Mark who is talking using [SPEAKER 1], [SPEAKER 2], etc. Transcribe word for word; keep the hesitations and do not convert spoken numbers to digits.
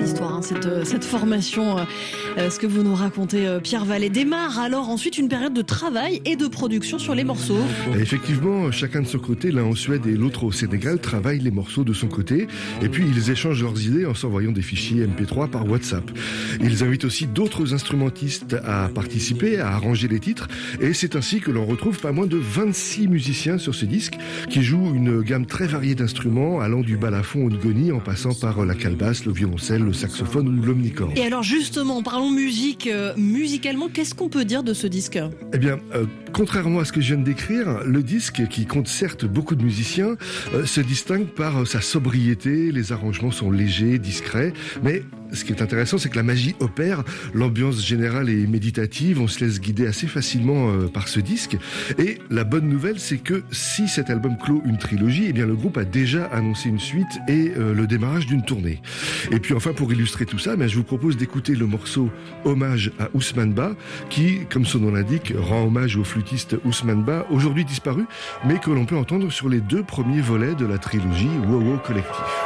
[SPEAKER 1] histoire, hein, cette, cette formation, euh, ce que vous nous racontez, euh, Pierre Vallée. Démarre alors ensuite une période de travail et de production sur les morceaux.
[SPEAKER 2] Et effectivement, chacun de son côté, l'un en Suède et l'autre au Sénégal, travaillent les morceaux de son côté. Et puis ils échangent leurs idées en s'envoyant des fichiers M P trois par WhatsApp. Ils invitent aussi d'autres instrumentistes à participer, à arranger les titres. Et c'est ainsi que l'on retrouve pas moins de vingt-six musiciens sur ce disque qui jouent une gamme très variée d'instruments, allant du balafon au ngoni en passant par la calebasse, le violoncelle, le saxophone ou l'omnichord.
[SPEAKER 1] Et alors justement, parlons musique. Euh, musicalement, qu'est-ce qu'on peut dire de ce disque ?
[SPEAKER 2] Eh bien, euh, contrairement à ce que je viens de décrire, le disque, qui compte certes beaucoup de musiciens, euh, se distingue par euh, sa sobriété. Les arrangements sont légers, discrets, mais ce qui est intéressant, c'est que la magie opère, l'ambiance générale est méditative, on se laisse guider assez facilement euh, par ce disque. Et la bonne nouvelle, c'est que si cet album clôt une trilogie, eh bien le groupe a déjà annoncé une suite et euh, le démarrage d'une tournée. Et puis enfin, pour illustrer tout ça, eh bien, je vous propose d'écouter le morceau Hommage à Ousmane Ba, qui, comme son nom l'indique, rend hommage au flûtiste Ousmane Ba, aujourd'hui disparu, mais que l'on peut entendre sur les deux premiers volets de la trilogie Wow Wow Collectif.